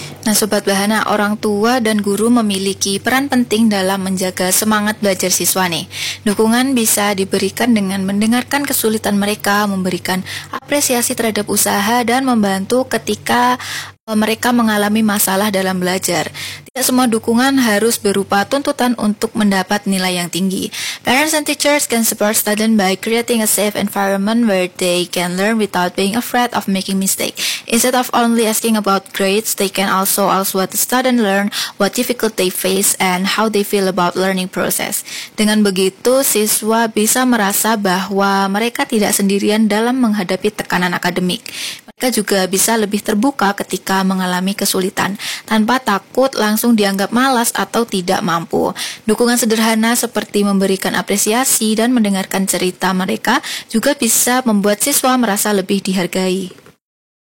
Nah, Sobat Bahana, orang tua dan guru memiliki peran penting dalam menjaga semangat belajar siswa nih. Dukungan bisa diberikan dengan mendengarkan kesulitan mereka, memberikan apresiasi terhadap usaha, dan membantu ketika mereka mengalami masalah dalam belajar. Tidak semua dukungan harus berupa tuntutan untuk mendapat nilai yang tinggi. Parents and teachers can support students by creating a safe environment where they can learn without being afraid of making mistakes. Instead of only asking about grades, they can also ask what the student learn, what difficult they face, and how they feel about learning process. Dengan begitu, siswa bisa merasa bahwa mereka tidak sendirian dalam menghadapi tekanan akademik. Mereka juga bisa lebih terbuka ketika mengalami kesulitan, tanpa takut langsung dianggap malas atau tidak mampu. Dukungan sederhana seperti memberikan apresiasi dan mendengarkan cerita mereka juga bisa membuat siswa merasa lebih dihargai.